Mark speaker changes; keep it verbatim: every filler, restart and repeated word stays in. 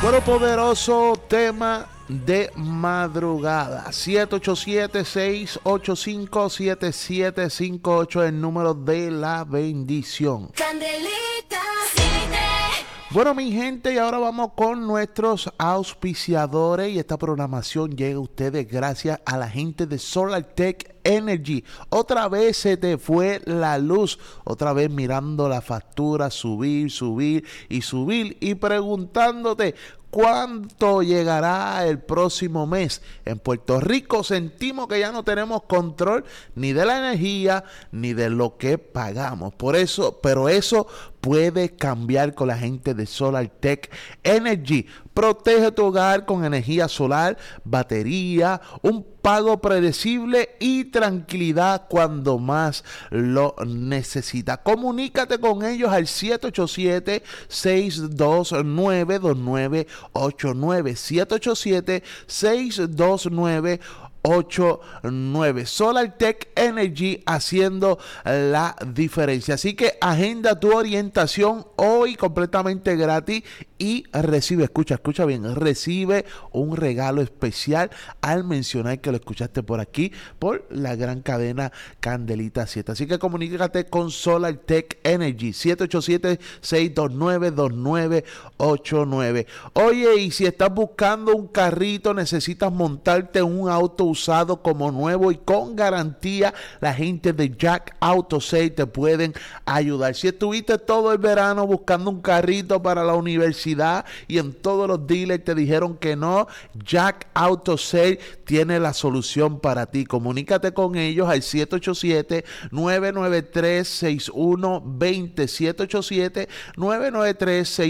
Speaker 1: Bueno, poderoso tema de madrugada. siete ocho siete, seis ocho cinco, siete siete cinco ocho es el número de la bendición.
Speaker 2: Candelita, siete.
Speaker 1: Bueno, mi gente, y ahora vamos con nuestros auspiciadores, y esta programación llega a ustedes gracias a la gente de SolarTech Energy. Otra vez se te fue la luz, otra vez mirando la factura subir, subir y subir y preguntándote ¿cuánto llegará el próximo mes? En Puerto Rico sentimos que ya no tenemos control ni de la energía ni de lo que pagamos. Por eso, pero eso puede cambiar con la gente de SolarTech Energy. Protege tu hogar con energía solar, batería, un pago predecible y tranquilidad cuando más lo necesita. Comunícate con ellos al siete ocho siete, seis dos nueve, dos nueve ocho nueve. siete ocho siete, seis dos nueve, ocho nueve. SolarTech Energy haciendo la diferencia. Así que agenda tu orientación hoy completamente gratis y recibe, escucha, escucha bien, recibe un regalo especial al mencionar que lo escuchaste por aquí, por la gran cadena Candelita siete. Así que comunícate con SolarTech Energy, siete ocho siete, seis dos nueve, dos nueve ocho nueve. Oye, y si estás buscando un carrito, necesitas montarte un auto usado como nuevo y con garantía, la gente de Jack Auto Sale te pueden ayudar. Si estuviste todo el verano buscando un carrito para la universidad y en todos los dealers te dijeron que no, Jack Auto Sale tiene la solución para ti. Comunícate con ellos al siete ocho siete, nueve nueve tres, seis uno dos cero, siete ocho siete, nueve nueve tres, seis uno dos cero.